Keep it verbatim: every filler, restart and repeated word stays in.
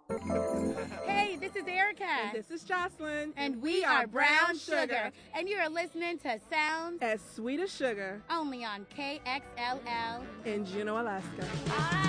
Hey, this is Erica. And this is Jocelyn. And we, we are, are Brown Sugar. Sugar. And you are listening to Sounds as Sweet as Sugar. Only on K X L L in Juneau, Alaska.